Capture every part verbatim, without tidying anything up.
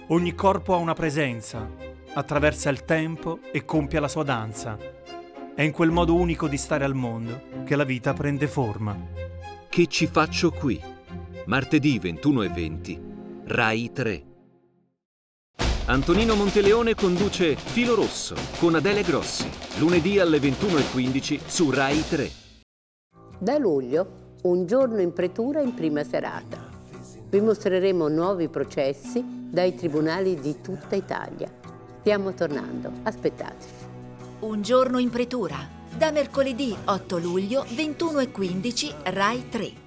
Ogni corpo ha una presenza, attraversa il tempo e compie la sua danza. È in quel modo unico di stare al mondo che la vita prende forma. Che ci faccio qui? Martedì ventuno e venti, Rai tre. Antonino Monteleone conduce Filo Rosso con Adele Grossi, lunedì alle ventuno e quindici su Rai tre. Da luglio, un giorno in pretura in prima serata. Vi mostreremo nuovi processi dai tribunali di tutta Italia. Stiamo tornando, aspettateci. Un giorno in pretura, da mercoledì otto luglio, ventuno e quindici, Rai tre.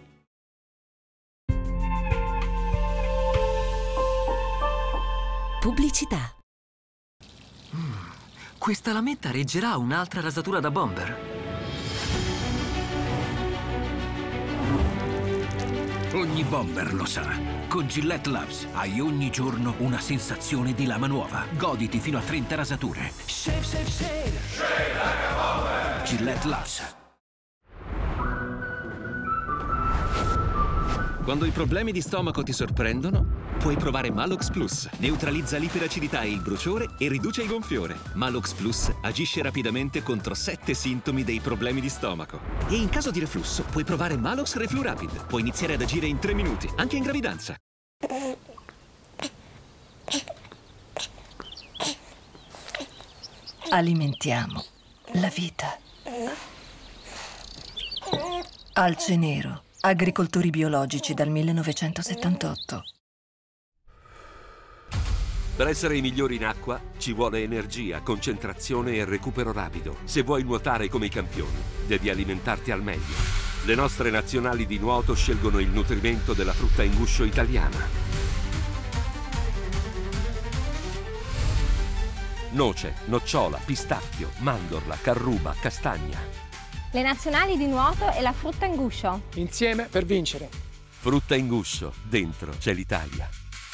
Pubblicità. Mm, questa lametta reggerà un'altra rasatura da bomber. Ogni bomber lo sa. Con Gillette Labs hai ogni giorno una sensazione di lama nuova. Goditi fino a trenta rasature. Shave, shave, shave. Shave like a bomber. Gillette Labs. Quando i problemi di stomaco ti sorprendono, puoi provare Malox Plus. Neutralizza l'iperacidità e il bruciore e riduce il gonfiore. Malox Plus agisce rapidamente contro sette sintomi dei problemi di stomaco. E in caso di reflusso, puoi provare Malox Reflu Rapid. Puoi iniziare ad agire in tre minuti, anche in gravidanza. Alimentiamo la vita. Alce Nero. Agricoltori biologici dal millenovecentosettantotto. Per essere i migliori in acqua ci vuole energia, concentrazione e recupero rapido. Se vuoi nuotare come i campioni, devi alimentarti al meglio. Le nostre nazionali di nuoto scelgono il nutrimento della frutta in guscio italiana. Noce, nocciola, pistacchio, mandorla, carruba, castagna. Le nazionali di nuoto e la frutta in guscio. Insieme per vincere. Frutta in guscio, dentro c'è l'Italia.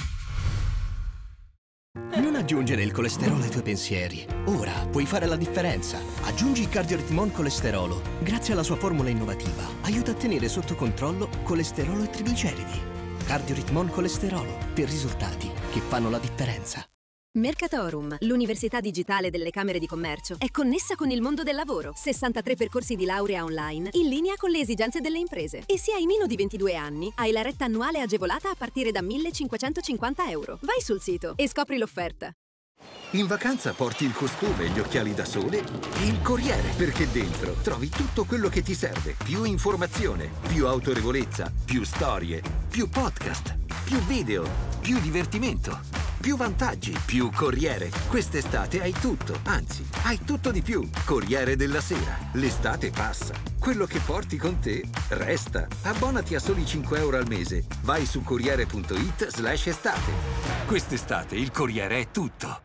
Non aggiungere il colesterolo ai tuoi pensieri. Ora puoi fare la differenza. Aggiungi Cardioritmon Colesterolo. Grazie alla sua formula innovativa, aiuta a tenere sotto controllo colesterolo e trigliceridi. Cardioritmon Colesterolo, per risultati che fanno la differenza. Mercatorum, l'università digitale delle Camere di Commercio, è connessa con il mondo del lavoro. sessantatré percorsi di laurea online, in linea con le esigenze delle imprese. E se hai meno di ventidue anni, hai la retta annuale agevolata a partire da millecinquecentocinquanta euro. Vai sul sito e scopri l'offerta. In vacanza porti il costume, gli occhiali da sole e il Corriere, perché dentro trovi tutto quello che ti serve. Più informazione, più autorevolezza, più storie, più podcast, più video, più divertimento. Più vantaggi, più Corriere. Quest'estate hai tutto, anzi, hai tutto di più. Corriere della Sera. L'estate passa. Quello che porti con te resta. Abbonati a soli cinque euro al mese. Vai su corriere punto it slash estate. Quest'estate il Corriere è tutto.